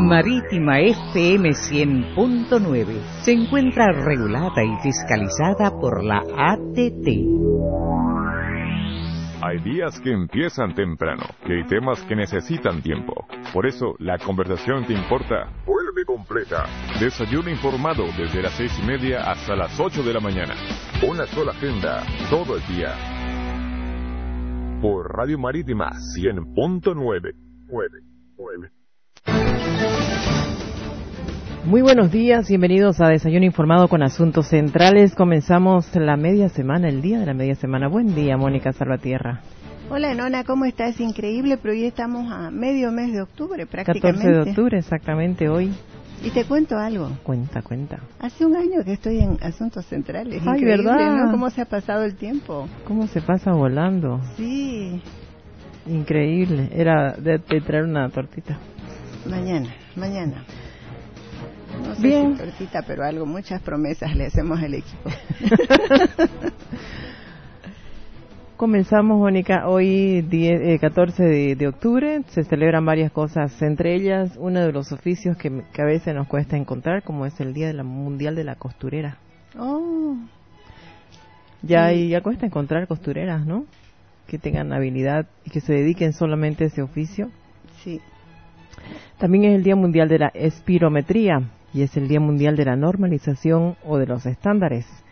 Marítima FM 100.9 se encuentra regulada y fiscalizada por la ATT. Hay días que empiezan temprano, que hay temas que necesitan tiempo. Por eso, la conversación que importa vuelve completa. Desayuno informado desde las 6:30 hasta las 8 de la mañana. Una sola agenda, todo el día. Por Radio Marítima 100.9. Muy buenos días, bienvenidos a Desayuno Informado con Asuntos Centrales. Comenzamos la media semana, el día de la media semana. Buen día, Mónica Salvatierra. Hola, Nona, ¿cómo estás? Increíble, pero hoy estamos a medio mes de octubre prácticamente. 14 de octubre, exactamente, hoy. Y te cuento algo. Cuenta. Hace un año que estoy en Asuntos Centrales. Ay, increíble, ¿verdad? ¿no? ¿Cómo se ha pasado el tiempo? ¿Cómo se pasa volando? Sí. Increíble. Era de traer una tortita. Mañana. No sé Bien. si tortita, pero algo, muchas promesas le hacemos al equipo. Comenzamos, Mónica, hoy 14 de octubre. Se celebran varias cosas, entre ellas uno de los oficios que a veces nos cuesta encontrar, como es el Día Mundial de la Costurera. Oh. Ya cuesta encontrar costureras, ¿no? Que tengan habilidad y que se dediquen solamente a ese oficio. Sí. También es el Día Mundial de la Espirometría y es el Día Mundial de la Normalización o de los Estándares.